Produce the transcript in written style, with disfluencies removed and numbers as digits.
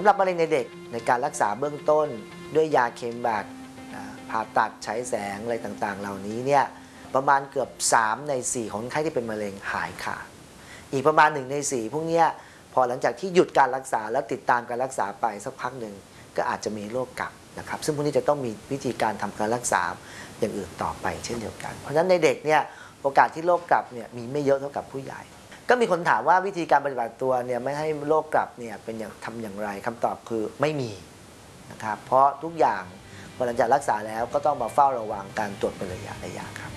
หรับมะเร็งในเด็กในการรักษาเบื้องต้นด้วยยาเคมีผ่าตัดฉายแสงอะไรต่างๆเหล่านี้เนี่ยประมาณเกือบ3 ใน 4ของคนไข้ที่เป็นมะเร็งหายขาดอีกประมาณ1 ใน 4พวกนี้พอหลังจากที่หยุดการรักษาแล้วติดตามการรักษาไปสักพักหนึ่งก็อาจจะมีโรคกลับนะครับซึ่งพวกนี้จะต้องมีวิธีการทำการรักษาอย่างอื่นต่อไปเช่นเดียวกันเพราะฉะนั้นในเด็กเนี่ยโอกาสที่โรคกลับเนี่ยมีไม่เยอะเท่ากับผู้ใหญ่ก็มีคนถามว่าวิธีการปฏิบัติตัวเนี่ยไม่ให้โรคกลับเนี่ยเป็นอย่างทำอย่างไรคำตอบคือไม่มีนะครับเพราะทุกอย่างพอหลังจากรักษาแล้วก็ต้องมาเฝ้าระวังการตรวจเป็นระยะครับ